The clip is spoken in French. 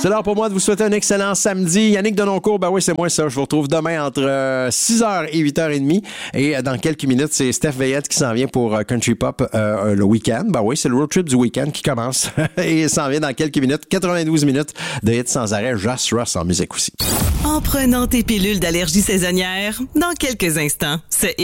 C'est l'heure pour moi de vous souhaiter un excellent samedi. Yannick Denoncourt, ben oui, c'est moi ça. Je vous retrouve demain entre 6h et 8h30. Et dans quelques minutes, c'est Steph Veillette qui s'en vient pour Country Pop le week-end. Ben oui, c'est le road trip du week-end qui commence. Et il s'en vient dans quelques minutes. 92 minutes de hits sans arrêt. Joss Ross en musique aussi. En prenant tes pilules d'allergie saisonnière, dans quelques instants, ce